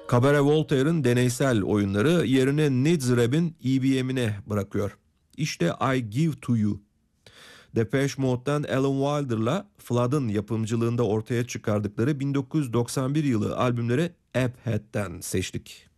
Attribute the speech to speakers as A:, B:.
A: Cabaret Voltaire'ın deneysel oyunları yerini Needs Rap'in EBM'ine bırakıyor. İşte I Give To You. Depeche Mode'dan Alan Wilder'la Flood'ın yapımcılığında ortaya çıkardıkları 1991 yılı albümleri Apphead'den seçtik.